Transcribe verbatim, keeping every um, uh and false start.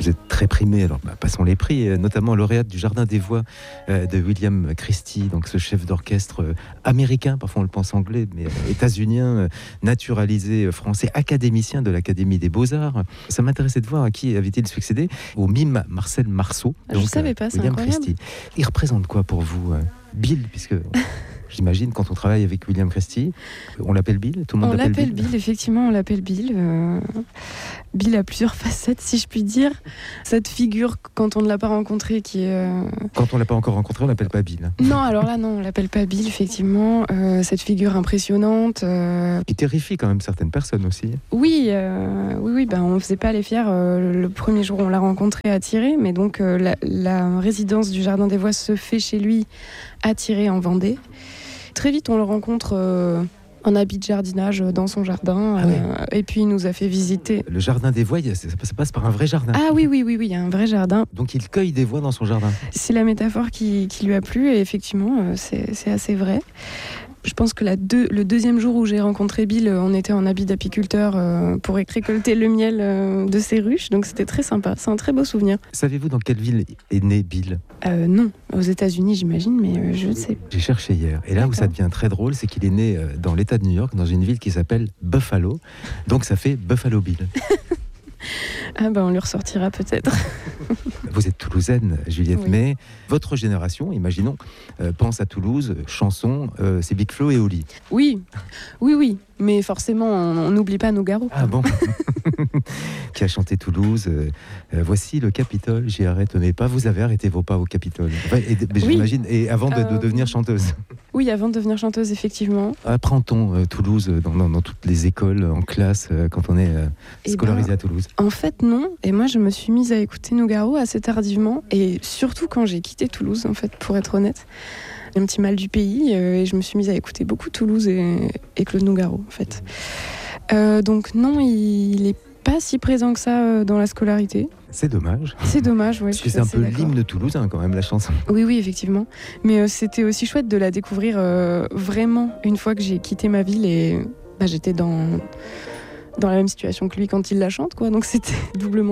Vous êtes très primée, alors bah, passons les prix, notamment lauréate du Jardin des Voix euh, de William Christie, donc ce chef d'orchestre euh, américain, parfois on le pense anglais, mais euh, états-unien, euh, naturalisé euh, français, académicien de l'Académie des Beaux-Arts. Ça m'intéressait de voir à qui avait-il succédé. Au mime Marcel Marceau. Je ne savais pas, c'est William incroyable. Christie. Il représente quoi pour vous, euh, Bill, puisque... J'imagine, quand on travaille avec William Christie, on l'appelle Bill, tout le monde On l'appelle l'appelle Bill. Bill, effectivement, on l'appelle Bill. Euh, Bill a plusieurs facettes, si je puis dire. Cette figure, quand on ne l'a pas rencontré, qui est... Euh... Quand on ne l'a pas encore rencontré, on l'appelle pas Bill. Non, alors là, non, on l'appelle pas Bill, effectivement. Euh, cette figure impressionnante. Euh... Qui terrifie quand même certaines personnes aussi. Oui, euh, oui, oui, ben, on ne faisait pas les fiers euh, le premier jour où on l'a rencontré à Thierry, mais donc euh, la, la résidence du Jardin des Voix se fait chez lui à Thierry en Vendée. Très vite, on le rencontre euh, en habit de jardinage dans son jardin. Ah ouais. euh, et puis, il nous a fait visiter. Le jardin des voix, ça, ça passe par un vrai jardin. Ah oui, oui, oui, oui, il y a un vrai jardin. Donc il cueille des voix dans son jardin. C'est la métaphore qui, qui lui a plu et effectivement, euh, c'est, c'est assez vrai. Je pense que la deux, le deuxième jour où j'ai rencontré Bill, on était en habit d'apiculteur euh, pour récolter le miel euh, de ses ruches. Donc c'était très sympa. C'est un très beau souvenir. Savez-vous dans quelle ville est né Bill ? euh, Non, aux États-Unis, j'imagine, mais euh, je ne sais pas. J'ai cherché hier. Et là où ça devient très drôle, c'est qu'il est né euh, dans l'État de New York, dans une ville qui s'appelle Buffalo. Donc ça fait Buffalo Bill. Ah ben, on lui ressortira peut-être. Vous êtes toulousaine, Juliette, Oui. mais votre génération, imaginons, euh, pense à Toulouse, chanson, euh, c'est Big Flo et Oli. Oui, oui, oui. Mais forcément, on n'oublie pas Nougaro. Ah bon. Qui a chanté Toulouse. Euh, euh, voici le Capitole, j'y arrête mes pas. Vous avez arrêté vos pas au Capitole. Enfin, et, mais Oui. j'imagine, et avant de, de Euh, devenir chanteuse. Oui, avant de devenir chanteuse, effectivement. Apprend-on euh, Toulouse dans, dans, dans toutes les écoles, en classe, euh, quand on est euh, Eh scolarisé ben, à Toulouse? En fait, non. Et moi, je me suis mise à écouter Nougaro assez tardivement. Et surtout quand j'ai quitté Toulouse, en fait, pour être honnête. Un petit mal du pays. Euh, et je me suis mise à écouter beaucoup Toulouse et, et Claude Nougaro, en fait. Euh, donc non, il n'est pas si présent que ça euh, dans la scolarité. C'est dommage. C'est dommage, oui. Parce que c'est un peu l'hymne toulousain, quand même, la chanson. Oui, oui, effectivement. Mais euh, c'était aussi chouette de la découvrir euh, vraiment une fois que j'ai quitté ma ville et bah, j'étais dans, dans la même situation que lui quand il la chante, quoi. Donc c'était doublement